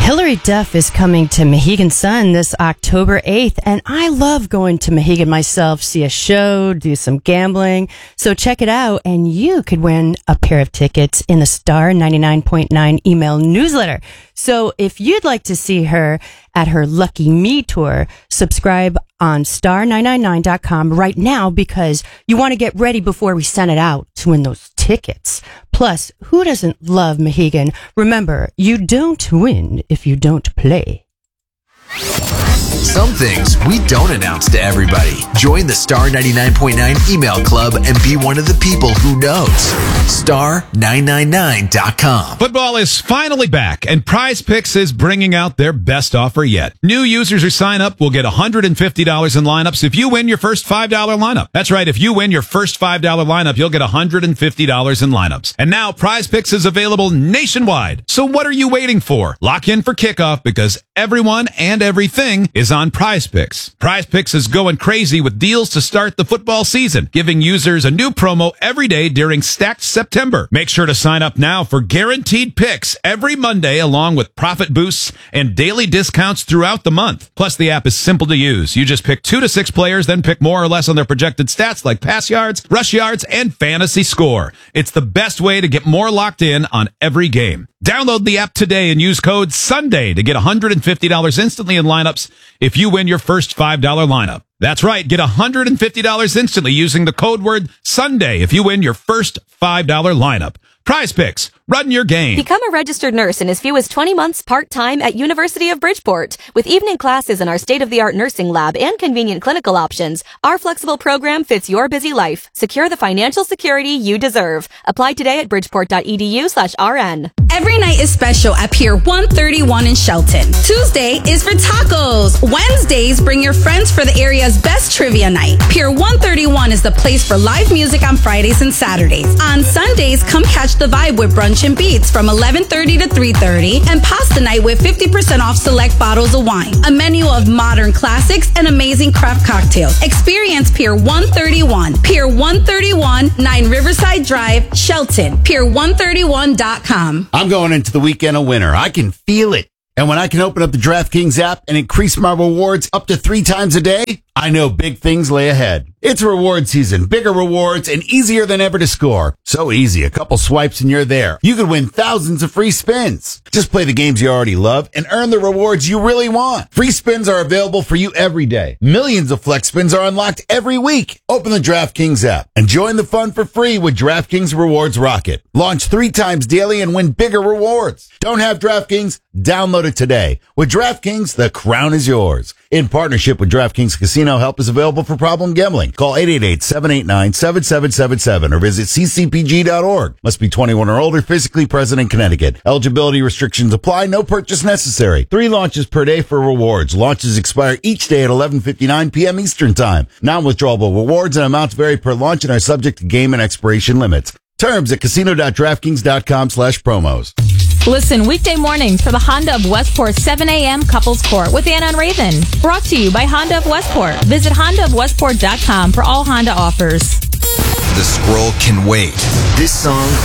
Hilary Duff is coming to Mohegan Sun this October 8th, and I love going to Mohegan myself, see a show, do some gambling. So check it out, and you could win a pair of tickets in the Star 99.9 email newsletter. So if you'd like to see her at her Lucky Me tour, subscribe on star999.com right now because you want to get ready before we send it out to win those tickets. Plus, who doesn't love Mohegan? Remember, you don't win if you don't play. Some things we don't announce to everybody. Join the Star 99.9 email club and be one of the people who knows. Star999.com. Football is finally back, and Prize Picks is bringing out their best offer yet. New users who sign up will get $150 in lineups if you win your first $5 lineup. That's right, if you win your first $5 lineup, you'll get $150 in lineups. And now Prize Picks is available nationwide. So what are you waiting for? Lock in for kickoff because everyone and everything is on Prize Picks. Prize Picks is going crazy with deals to start the football season, giving users a new promo every day during Stacked September. Make sure to sign up now for guaranteed picks every Monday, along with profit boosts and daily discounts throughout the month. Plus, the app is simple to use. You just pick 2 to 6 players, then pick more or less on their projected stats like pass yards, rush yards, and fantasy score. It's the best way to get more locked in on every game. Download the app today and use code SUNDAY to get $150 instantly in lineups if you win your first $5 lineup. That's right, get $150 instantly using the code word SUNDAY if you win your first $5 lineup. Prize Picks. Run your game. Become a registered nurse in as few as 20 months part-time at University of Bridgeport. With evening classes in our state-of-the-art nursing lab and convenient clinical options, our flexible program fits your busy life. Secure the financial security you deserve. Apply today at bridgeport.edu/RN. Every night is special at Pier 131 in Shelton. Tuesday is for tacos. Wednesdays, bring your friends for the area's best trivia night. Pier 131 is the place for live music on Fridays and Saturdays. On Sundays, come catch the vibe with brunch and beats from 11:30 to 3:30 and pasta night with 50% off select bottles of wine. A menu of modern classics and amazing craft cocktails. Experience Pier 131. Pier 131, 9 Riverside Drive, Shelton. Pier131.com. I'm going into the weekend a winner. I can feel it. And when I can open up the DraftKings app and increase my rewards up to 3 times a day, I know big things lay ahead. It's reward season, bigger rewards, and easier than ever to score. So easy, a couple swipes and you're there. You could win thousands of free spins. Just play the games you already love and earn the rewards you really want. Free spins are available for you every day. Millions of flex spins are unlocked every week. Open the DraftKings app and join the fun for free with DraftKings Rewards Rocket. Launch 3 times daily and win bigger rewards. Don't have DraftKings? Download it today. With DraftKings, the crown is yours. In partnership with DraftKings Casino, help is available for problem gambling. Call 888-789-7777 or visit ccpg.org. Must be 21 or older, physically present in Connecticut. Eligibility restrictions apply. No purchase necessary. 3 launches per day for rewards. Launches expire each day at 11:59 p.m. Eastern Time. Non-withdrawable rewards and amounts vary per launch and are subject to game and expiration limits. Terms at casino.draftkings.com/promos. Listen weekday mornings for the Honda of Westport 7 a.m. Couples Court with Anna and Raven. Brought to you by Honda of Westport. Visit hondaofwestport.com for all Honda offers. The scroll can wait. This song